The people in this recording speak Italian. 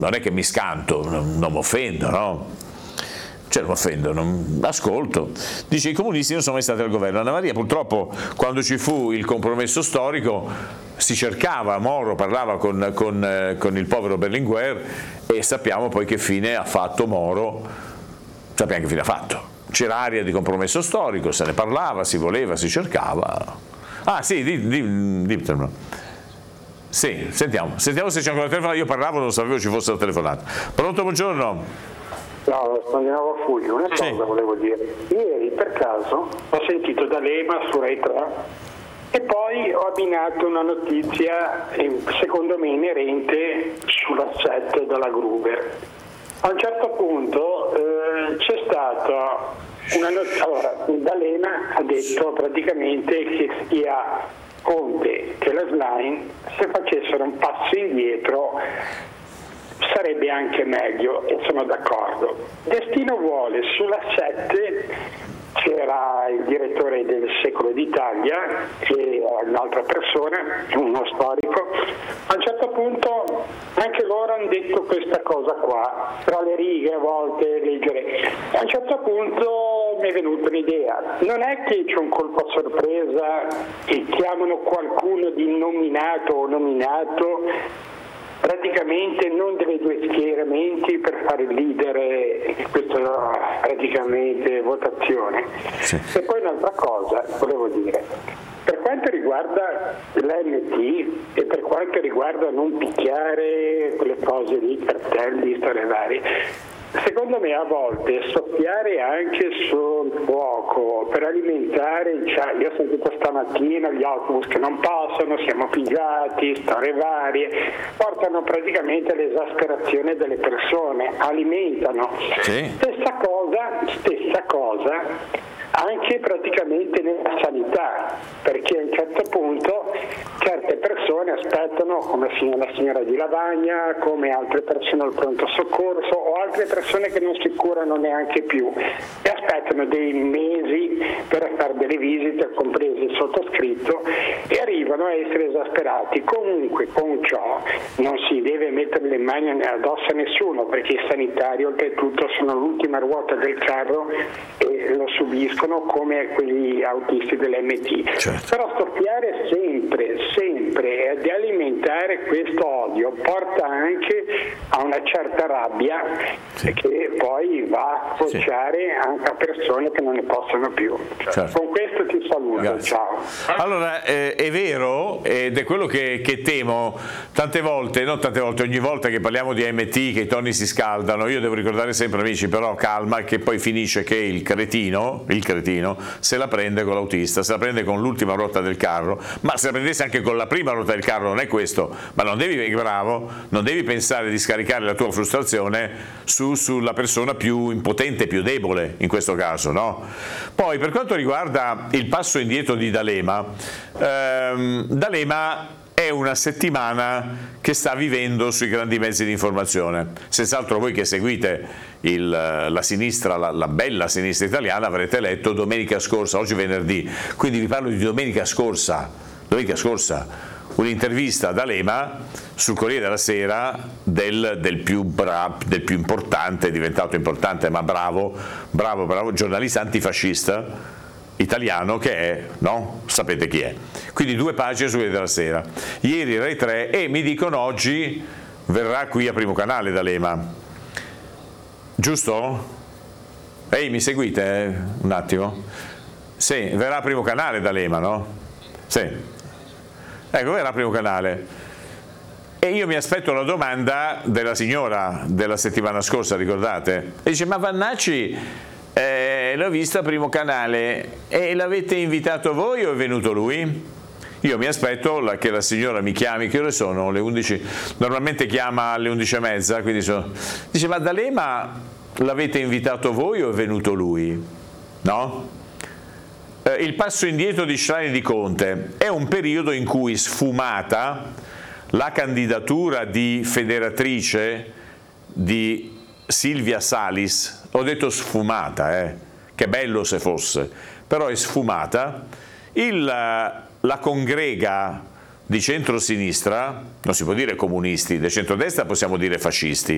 non è che mi scanto, non mi offendo, no? Cioè non mi offendo, ascolto. Dice: i comunisti non sono mai stati al governo. Anna Maria, purtroppo quando ci fu il compromesso storico si cercava, Moro parlava con il povero Berlinguer, e sappiamo poi che fine ha fatto Moro, sappiamo che fine ha fatto. C'era aria di compromesso storico, se ne parlava, si voleva, si cercava. Ah sì, ditelo. Sì, sentiamo se c'è ancora la telefonata. Io parlavo, non sapevo ci fosse la telefonata. Pronto, buongiorno. No, sono di nuovo a Fulvio. Una cosa volevo dire. Ieri per caso ho sentito D'Alema su Rai 3 e poi ho abbinato una notizia secondo me inerente sull'assetto della Gruber. A un certo punto c'è stata una notizia. Allora, D'Alema ha detto praticamente che sia Conte che la Schlein, se facessero un passo indietro sarebbe anche meglio, e sono d'accordo. Destino vuole sulla 7 c'era il direttore del Secolo d'Italia e un'altra persona, uno storico. A un certo punto anche loro hanno detto questa cosa qua, tra le righe a volte leggere. A un certo punto mi è venuta un'idea, non è che c'è un colpo a sorpresa e chiamano qualcuno di nominato o nominato, praticamente non delle due schieramenti per fare il leader questa praticamente votazione. Sì. E poi un'altra cosa volevo dire, per quanto riguarda l'MT e per quanto riguarda non picchiare quelle cose lì, cartelli, storie varie, secondo me a volte soffiare anche sul fuoco per alimentare, io ho sentito stamattina gli autobus che non passano, siamo pigiati, storie varie, portano praticamente all'esasperazione delle persone, alimentano. Sì. Stessa cosa anche praticamente nella sanità, perché a un certo punto certe persone aspettano, come la signora di Lavagna, come altre persone al pronto soccorso o altre persone che non si curano neanche più e aspettano dei mesi per fare delle visite, compresi il sottoscritto, e arrivano a essere esasperati. Comunque con ciò non si deve mettere le mani addosso a nessuno, perché i sanitari oltretutto sono l'ultima ruota del carro e lo subiscono come quegli autisti dell'MT. Certo. Però soffiare sempre ed alimentare questo odio porta anche a una certa rabbia, sì, che poi va a sfociare anche a persone che non ne possono più. Certo. Con questo ti saluto. Grazie. Ciao. Allora è vero, ed è quello che temo tante volte, ogni volta che parliamo di MT, che i toni si scaldano. Io devo ricordare sempre, amici, però calma, che poi finisce che il cretino se la prende con l'autista, se la prende con l'ultima ruota del carro, ma se la prendesse anche con la prima ruota del carro non è questo, ma non devi pensare di scaricare la tua frustrazione sulla persona più impotente, più debole in questo caso, no? Poi per quanto riguarda il passo indietro di D'Alema, D'Alema è una settimana che sta vivendo sui grandi mezzi di informazione. Senz'altro voi che seguite la sinistra, la bella sinistra italiana, avrete letto domenica scorsa, oggi è venerdì, quindi vi parlo di domenica scorsa, un'intervista a D'Alema sul Corriere della Sera del più importante, è diventato importante ma bravo giornalista antifascista italiano che è, no? Sapete chi è. Quindi 2 pagine su Corriere della Sera. Ieri Rai 3 e mi dicono oggi verrà qui a Primo Canale D'Alema. Giusto? Ehi, mi seguite un attimo? Sì, verrà a Primo Canale D'Alema, no? Sì. Ecco, verrà a Primo Canale. E io mi aspetto la domanda della signora della settimana scorsa, ricordate? E dice: ma Vannacci l'ho visto a Primo Canale e l'avete invitato voi o è venuto lui? Io mi aspetto che la signora mi chiami, che ore sono? Le 11, normalmente chiama alle 11:30, quindi dice: ma D'Alema l'avete invitato voi o è venuto lui? No? Il passo indietro di Schlein e di Conte è un periodo in cui sfumata la candidatura di federatrice di Silvia Salis. Ho detto sfumata, che bello se fosse, però è sfumata. La congrega di centrosinistra, non si può dire comunisti, di centrodestra possiamo dire fascisti,